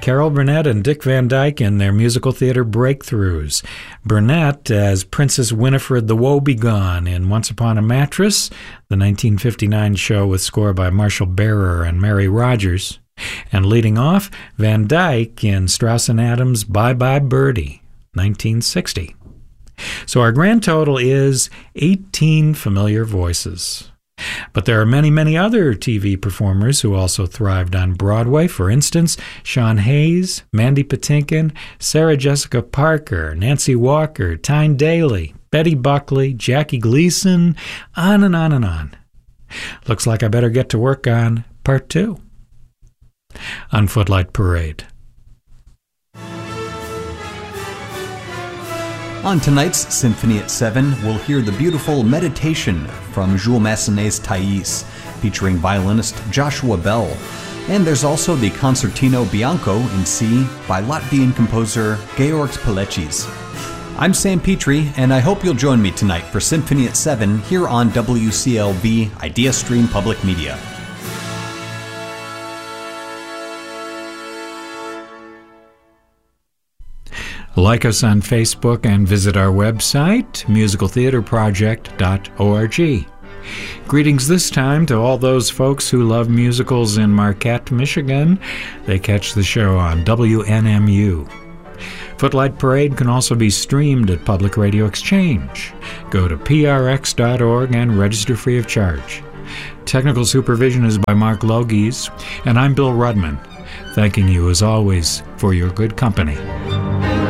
Carol Burnett and Dick Van Dyke in their musical theater breakthroughs. Burnett as Princess Winifred the Woebegone in Once Upon a Mattress, the 1959 show with score by Marshall Barer and Mary Rogers. And leading off, Van Dyke in Strauss and Adams' Bye Bye Birdie, 1960. So our grand total is 18 familiar voices. But there are many, many other TV performers who also thrived on Broadway. For instance, Sean Hayes, Mandy Patinkin, Sarah Jessica Parker, Nancy Walker, Tyne Daly, Betty Buckley, Jackie Gleason, on and on and on. Looks like I better get to work on part 2 on Footlight Parade. On tonight's Symphony at 7, we'll hear the beautiful Meditation from Jules Massenet's Thais, featuring violinist Joshua Bell. And there's also the Concertino Bianco in C by Latvian composer Georgs Paleckis. I'm Sam Petrie, and I hope you'll join me tonight for Symphony at 7 here on WCLV Idea Stream Public Media. Like us on Facebook and visit our website, musicaltheaterproject.org. Greetings this time to all those folks who love musicals in Marquette, Michigan. They catch the show on WNMU. Footlight Parade can also be streamed at Public Radio Exchange. Go to prx.org and register free of charge. Technical supervision is by Mark Logies, and I'm Bill Rudman, thanking you as always for your good company.